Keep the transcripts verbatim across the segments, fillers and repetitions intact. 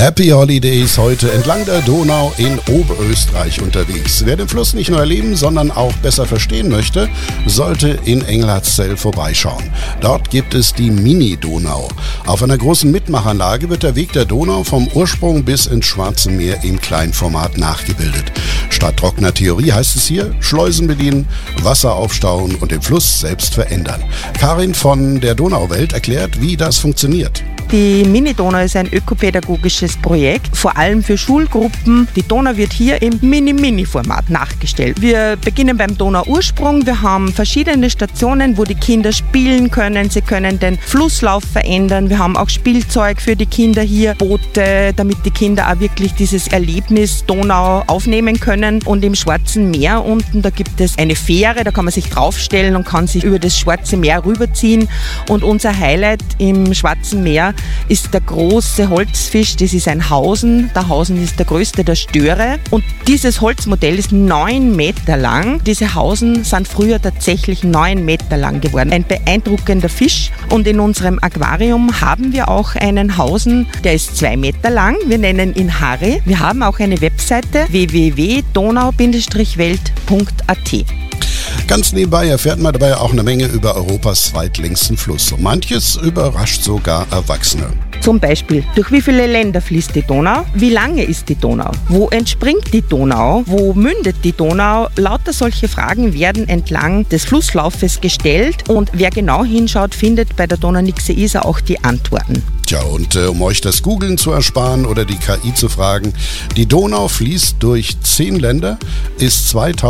Happy Holidays heute entlang der Donau in Oberösterreich unterwegs. Wer den Fluss nicht nur erleben, sondern auch besser verstehen möchte, sollte in Englertszell vorbeischauen. Dort gibt es die Mini-Donau. Auf einer großen Mitmachanlage wird der Weg der Donau vom Ursprung bis ins Schwarze Meer im Kleinformat nachgebildet. Statt trockener Theorie heißt es hier, Schleusen bedienen, Wasser aufstauen und den Fluss selbst verändern. Karin von der Donauwelt erklärt, wie das funktioniert. Die Mini-Donau ist ein ökopädagogisches Projekt, vor allem für Schulgruppen. Die Donau wird hier im Mini-Mini-Format nachgestellt. Wir beginnen beim Donauursprung. Wir haben verschiedene Stationen, wo die Kinder spielen können. Sie können den Flusslauf verändern. Wir haben auch Spielzeug für die Kinder hier, Boote, damit die Kinder auch wirklich dieses Erlebnis Donau aufnehmen können. Und im Schwarzen Meer unten, da gibt es eine Fähre, da kann man sich draufstellen und kann sich über das Schwarze Meer rüberziehen. Und unser Highlight im Schwarzen Meer ist der große Holzfisch, das ist ein Hausen. Der Hausen ist der größte der Störe und dieses Holzmodell ist neun Meter lang. Diese Hausen sind früher tatsächlich neun Meter lang geworden. Ein beeindruckender Fisch und in unserem Aquarium haben wir auch einen Hausen, der ist zwei Meter lang. Wir nennen ihn Harry. Wir haben auch eine Webseite w w w punkt donau Bindestrich welt punkt a t. Ganz nebenbei erfährt man dabei auch eine Menge über Europas zweitlängsten Fluss. Und manches überrascht sogar Erwachsene. Zum Beispiel, durch wie viele Länder fließt die Donau? Wie lange ist die Donau? Wo entspringt die Donau? Wo mündet die Donau? Lauter solche Fragen werden entlang des Flusslaufes gestellt und wer genau hinschaut, findet bei der Donau-Nixe Isar auch die Antworten. Tja, und äh, um euch das Googlen zu ersparen oder die K I zu fragen, die Donau fließt durch zehn Länder, ist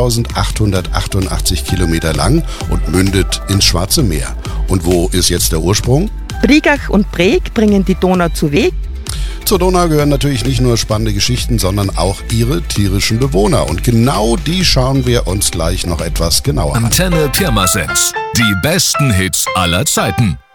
zweitausendachthundertachtundachtzig Kilometer lang und mündet ins Schwarze Meer. Und wo ist jetzt der Ursprung? Brigach und Breg bringen die Donau zu Weg. Zur Donau gehören natürlich nicht nur spannende Geschichten, sondern auch ihre tierischen Bewohner. Und genau die schauen wir uns gleich noch etwas genauer an. Antenne Pirmasens. Die besten Hits aller Zeiten.